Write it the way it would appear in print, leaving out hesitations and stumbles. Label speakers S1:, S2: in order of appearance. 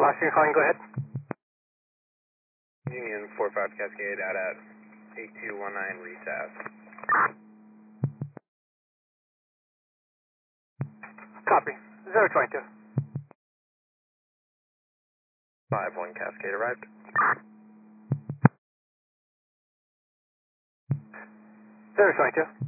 S1: Washington calling, go ahead.
S2: Union 45 Cascade out at 8219 recess.
S1: Copy. 022.
S2: 51 Cascade arrived.
S1: 022.